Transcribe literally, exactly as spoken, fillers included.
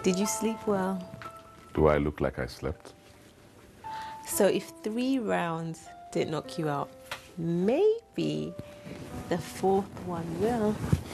Did you sleep well? Do I look like I slept? So if three rounds didn't knock you out, maybe the fourth one will.